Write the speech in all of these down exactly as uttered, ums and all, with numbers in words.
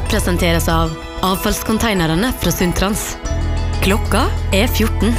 presenteres av avfallskonteinerne fra Sundtrans. Klokka er fjorten.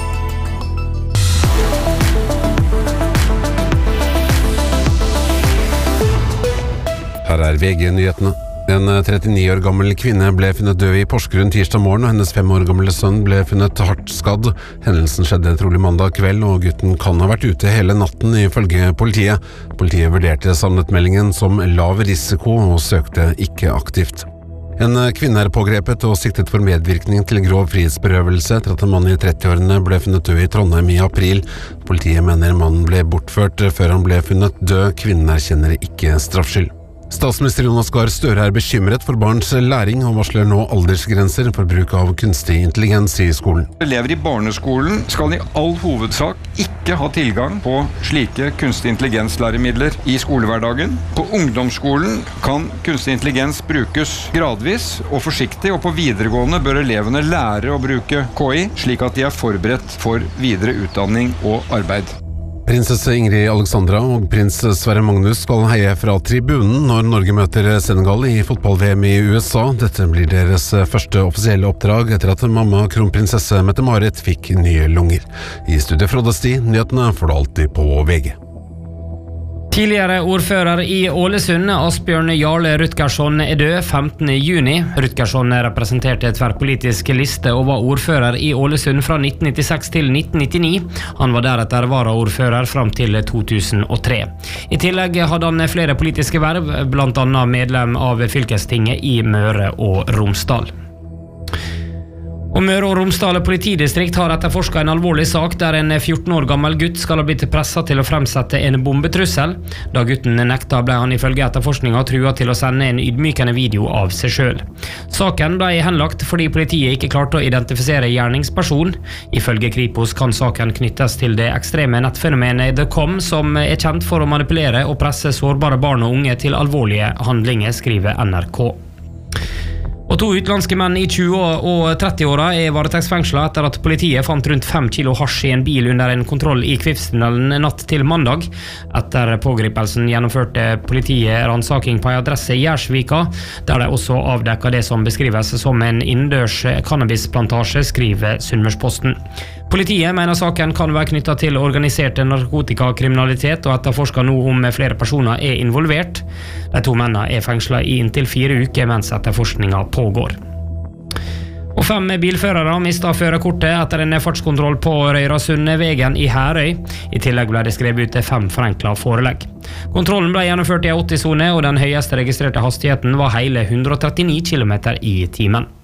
Her er V G-nyhetene. En trettini år gammel kvinne ble funnet død i Porsgrunn tirsdag morgen, og hennes fem år gamle sønn ble funnet hardt skadd. Hendelsen skjedde trolig mandag kveld, og gutten kan ha vært ute hele natten ifølge politiet. Politiet vurderte savnetmeldingen som lav risiko og søkte ikke aktivt. En kvinne er pågrepet og siktet for medvirkning til grov frihetsberøvelse etter at en mann i trettiårene ble funnet død i Trondheim i april. Politiet mener mannen ble bortført før han ble funnet død. Kvinnen erkjenner ikke straffskyld. Statsminister Jonas Gahr Støre er bekymret for barns læring og varsler nå aldersgrenser for bruk av kunstig intelligens i skolen. Elever i barneskolen skal i all hovedsak ikke ha tilgang på slike kunstig intelligenslæremidler i skolehverdagen. På ungdomsskolen kan kunstig intelligens brukes gradvis og forsiktig, og på videregående bør elevene lære å bruke K I, slik at de er forberedt for videre utdanning og arbeid. Prinsesse Ingrid Alexandra og prins Sverre Magnus skal heie fra tribunen når Norge møter Senegal i fotball-V M i U S A. Dette blir deres første offisielle oppdrag etter at mamma kronprinsesse Mette-Marit fikk nye lunger. I studiet Frode Sti, nyhetene får du alltid på V G. Tidligere ordfører i Ålesund, Asbjørn Jarle Rutgersson, er død femtende juni. Rutgersson representerte tverrpolitisk liste og var ordfører i Ålesund fra nitten nittiseks til nitten nittini. Han var deretter varaordfører fram til to tusen og tre. I tillegg hadde han flere politiske verv, blant annet medlem av fylkestinget i Møre og Romsdal. Og Møre og Romsdal politidistrikt har etterforsket en alvorlig sak der en fjorten år gammel gutt skal ha blitt presset til å fremsette en bombetrussel. Da gutten nekta ble han ifølge etterforskningen truet til å sende en ydmykende video av seg selv. Saken ble henlagt fordi politiet ikke klarte å identifisere gjerningsperson. Ifølge Kripos kan saken knyttes til det ekstreme nettfenomenet The Com, som er kjent for å manipulere og presse sårbare barn og unge til alvorlige handlinger, skriver N R K. Og to utenlandske menn i tjue- og trettiåra er varetektsfengslet etter at politiet fant rundt fem kilo hasj i en bil under en kontroll i Kvivstunnelen natt til mandag. Etter pågripelsen gjennomførte politiet ransaking på en adresse i Gjersvika, der de også avdekket det som beskrives som en innendørs cannabisplantasje, skriver Sunnmørsposten. Politiet mener saken kan være knyttet til organisert narkotikakriminalitet, og etterforsker nå om flere personer er involvert. De to mennene er fengslet i inntil fire uker mens etterforskningen pågår. Og fem bilførere mistet førerkortet etter en fartskontroll på Røyrasundvegen i Herøy. I tillegg ble det skrevet ut fem forenklet forelegg. Kontrollen ble gjennomført i åtti-sone, og den høyeste registrerte hastigheten var hele hundre og trettini kilometer i timen.